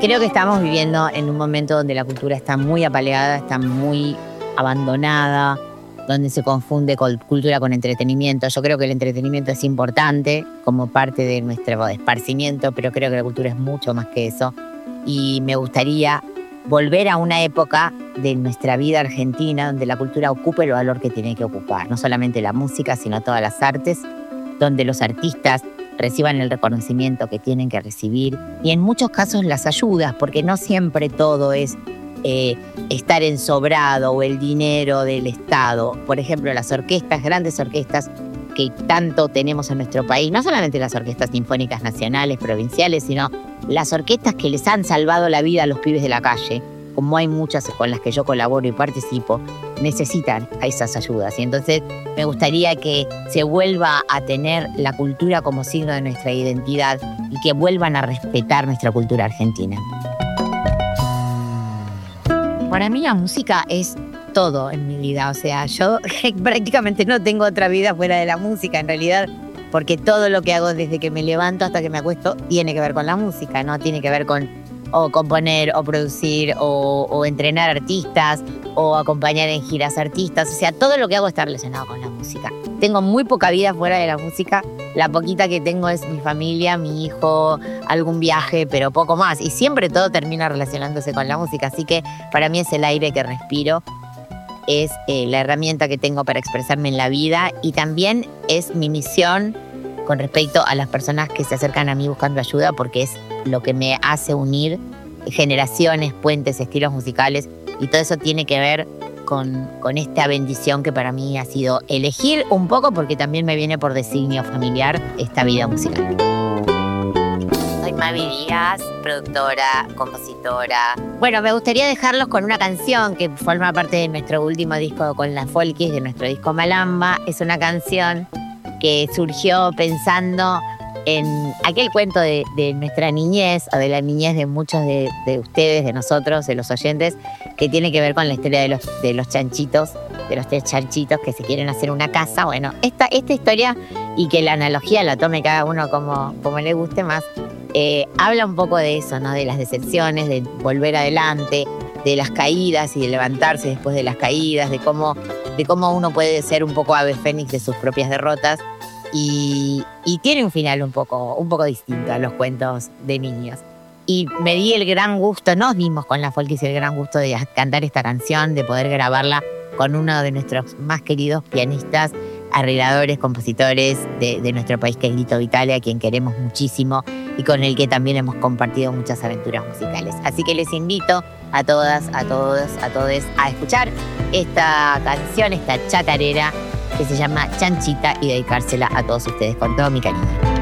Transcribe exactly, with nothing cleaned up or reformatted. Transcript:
Creo que estamos viviendo en un momento donde la cultura está muy apaleada, está muy abandonada, donde se confunde cultura con entretenimiento. Yo creo que el entretenimiento es importante como parte de nuestro esparcimiento, pero creo que la cultura es mucho más que eso. Y me gustaría volver a una época de nuestra vida argentina donde la cultura ocupe el valor que tiene que ocupar. No solamente la música, sino todas las artes, donde los artistas reciban el reconocimiento que tienen que recibir y en muchos casos las ayudas, porque no siempre todo es eh, estar ensobrado o el dinero del Estado. Por ejemplo, las orquestas, grandes orquestas que tanto tenemos en nuestro país, no solamente las orquestas sinfónicas nacionales, provinciales, sino las orquestas que les han salvado la vida a los pibes de la calle, como hay muchas con las que yo colaboro y participo, necesitan a esas ayudas. Y entonces me gustaría que se vuelva a tener la cultura como signo de nuestra identidad y que vuelvan a respetar nuestra cultura argentina. Para mí la música es todo en mi vida. O sea, yo prácticamente no tengo otra vida fuera de la música, en realidad, porque todo lo que hago desde que me levanto hasta que me acuesto tiene que ver con la música, ¿no? Tiene que ver con o componer, o producir, o, o entrenar artistas, o acompañar en giras artistas. O sea, todo lo que hago está relacionado con la música. Tengo muy poca vida fuera de la música. La poquita que tengo es mi familia, mi hijo, algún viaje, pero poco más. Y siempre todo termina relacionándose con la música. Así que para mí es el aire que respiro, es eh, la herramienta que tengo para expresarme en la vida y también es mi misión con respecto a las personas que se acercan a mí buscando ayuda, porque es lo que me hace unir generaciones, puentes, estilos musicales, y todo eso tiene que ver con, con esta bendición que para mí ha sido elegir un poco, porque también me viene por designio familiar, esta vida musical. Soy Mavi Díaz, productora, compositora. Bueno, me gustaría dejarlos con una canción que forma parte de nuestro último disco con las Folkies, de nuestro disco Malamba. Es una canción que surgió pensando en aquel cuento de, de nuestra niñez, o de la niñez de muchos de, de ustedes, de nosotros, de los oyentes, que tiene que ver con la historia de los, de los chanchitos, de los tres chanchitos que se quieren hacer una casa. Bueno, esta, esta historia, y que la analogía la tome cada uno como, como le guste más, eh, habla un poco de eso, ¿no? De las decepciones, de volver adelante, de las caídas y de levantarse después de las caídas, de cómo, de cómo uno puede ser un poco ave fénix de sus propias derrotas. Y, y tiene un final un poco, un poco distinto a los cuentos de niños. Y me di el gran gusto, nos dimos con la Folkies el gran gusto de cantar esta canción, de poder grabarla con uno de nuestros más queridos pianistas, arregladores, compositores de, de nuestro país, que es Lito Vitale, a quien queremos muchísimo y con el que también hemos compartido muchas aventuras musicales. Así que les invito a todas, a todos, a todos a escuchar esta canción, esta chacarera, que se llama Chanchita, y dedicársela a todos ustedes con todo mi cariño.